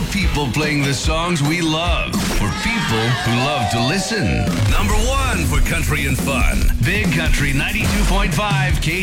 people playing the songs we love for people who love to listen. Number 1 for country and fun. Big Country 92.5 K